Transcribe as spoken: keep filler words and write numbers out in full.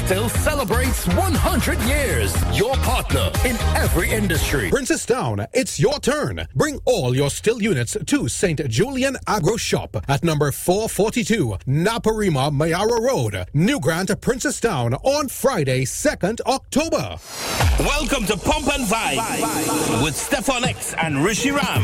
still celebrates one hundred years. Your partner in every industry. Princestown, it's your turn. Bring all your still units to Saint Julian Agro Shop at number four forty-two Naparima Mayara Road, New Grant, Princestown on Friday, second October. Welcome to Pump and Vibe with Stefan X and Rishi Ram.